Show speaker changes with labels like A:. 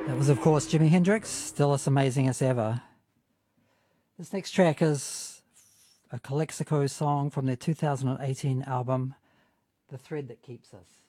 A: That was, of course, Jimi Hendrix, still as amazing as ever. This next track is a Calexico song from their 2018 album, The Thread That Keeps Us.